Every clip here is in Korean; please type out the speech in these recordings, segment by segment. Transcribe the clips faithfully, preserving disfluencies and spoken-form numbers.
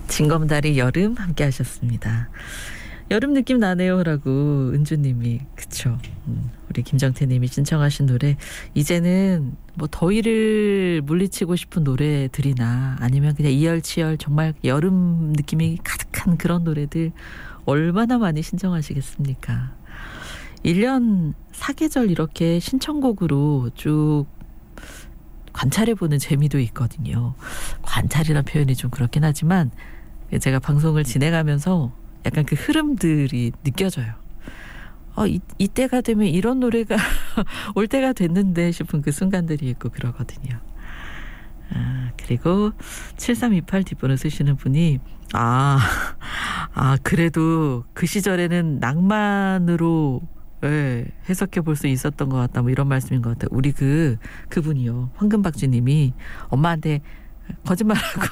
진검다리 여름 함께 하셨습니다. 여름 느낌 나네요라고 은주님이 그쵸. 음, 우리 김정태님이 신청하신 노래 이제는 뭐 더위를 물리치고 싶은 노래들이나 아니면 그냥 이열치열 정말 여름 느낌이 가득한 그런 노래들 얼마나 많이 신청하시겠습니까? 일 년 사계절 이렇게 신청곡으로 쭉 관찰해보는 재미도 있거든요. 관찰이라는 표현이 좀 그렇긴 하지만 제가 방송을 진행하면서 약간 그 흐름들이 느껴져요. 어, 이, 이때가 되면 이런 노래가 올 때가 됐는데 싶은 그 순간들이 있고 그러거든요. 아, 그리고 칠삼이팔 뒷번호 쓰시는 분이 아, 아 그래도 그 시절에는 낭만으로 네, 해석해 볼 수 있었던 것 같다. 뭐 이런 말씀인 것 같아요. 우리 그 그분이요. 황금박쥐님이 엄마한테 거짓말하고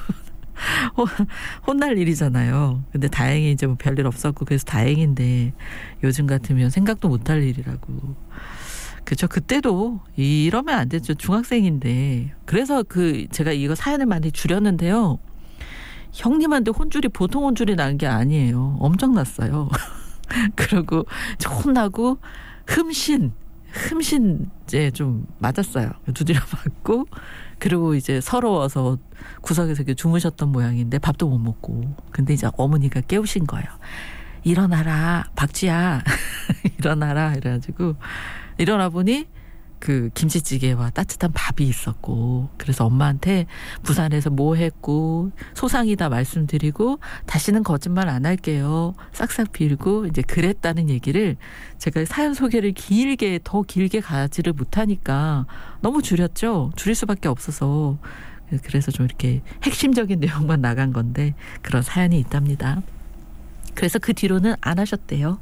혼날 일이잖아요. 근데 다행히 이제 뭐 별일 없었고 그래서 다행인데 요즘 같으면 생각도 못할 일이라고. 그죠? 그때도 이러면 안 되죠. 중학생인데. 그래서 그 제가 이거 사연을 많이 줄였는데요. 형님한테 혼줄이 보통 혼줄이 난 게 아니에요. 엄청났어요. 그리고 혼나고 흠신 흠신 이제 좀 맞았어요. 두드려 맞고 그리고 이제 서러워서 구석에서 이렇게 주무셨던 모양인데 밥도 못 먹고 근데 이제 어머니가 깨우신 거예요. 일어나라 박쥐야 일어나라 이래가지고 일어나 보니 그 김치찌개와 따뜻한 밥이 있었고 그래서 엄마한테 부산에서 뭐 했고 소상이다 말씀드리고 다시는 거짓말 안 할게요. 싹싹 빌고 이제 그랬다는 얘기를 제가 사연 소개를 길게 더 길게 가지를 못하니까 너무 줄였죠. 줄일 수밖에 없어서 그래서 좀 이렇게 핵심적인 내용만 나간 건데 그런 사연이 있답니다. 그래서 그 뒤로는 안 하셨대요.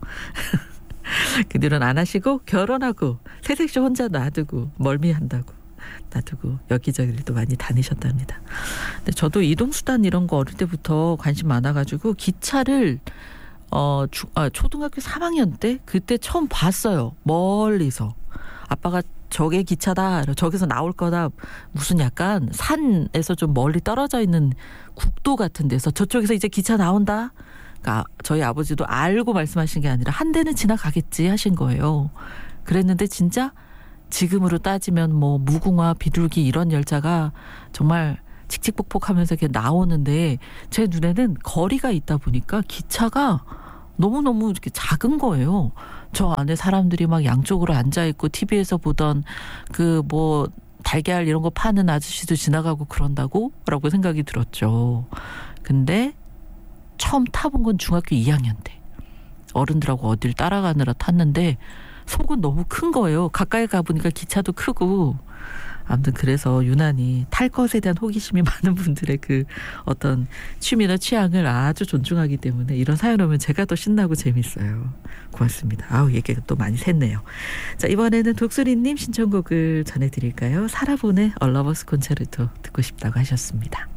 그 뒤로는 안 하시고 결혼하고 새색시 혼자 놔두고 멀미한다고 놔두고 여기저기를 또 많이 다니셨답니다. 근데 저도 이동수단 이런 거 어릴 때부터 관심 많아가지고 기차를 어, 주, 아, 초등학교 삼 학년 때 그때 처음 봤어요. 멀리서. 아빠가 저게 기차다. 저기서 나올 거다. 무슨 약간 산에서 좀 멀리 떨어져 있는 국도 같은 데서 저쪽에서 이제 기차 나온다. 그러니까 저희 아버지도 알고 말씀하신 게 아니라 한 대는 지나가겠지 하신 거예요. 그랬는데 진짜 지금으로 따지면 뭐 무궁화, 비둘기 이런 열차가 정말 칙칙폭폭하면서 이렇게 나오는데 제 눈에는 거리가 있다 보니까 기차가 너무너무 이렇게 작은 거예요. 저 안에 사람들이 막 양쪽으로 앉아있고 티비에서 보던 그 뭐 달걀 이런 거 파는 아저씨도 지나가고 그런다고? 라고 생각이 들었죠. 근데 처음 타본 건 중학교 이 학년 때 어른들하고 어딜 따라가느라 탔는데 속은 너무 큰 거예요. 가까이 가보니까 기차도 크고 아무튼 그래서 유난히 탈 것에 대한 호기심이 많은 분들의 그 어떤 취미나 취향을 아주 존중하기 때문에 이런 사연 오면 제가 더 신나고 재밌어요. 고맙습니다. 아우 얘기가 또 많이 샜네요. 자 이번에는 독수리님 신청곡을 전해드릴까요? 사라본의 A Lover's Concerto 듣고 싶다고 하셨습니다.